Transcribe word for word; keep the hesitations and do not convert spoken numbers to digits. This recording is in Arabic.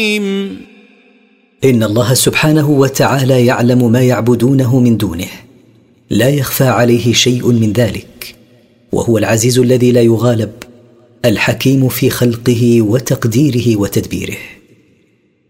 إن الله سبحانه وتعالى يعلم ما يعبدونه من دونه، لا يخفى عليه شيء من ذلك، وهو العزيز الذي لا يغالب، الحكيم في خلقه وتقديره وتدبيره.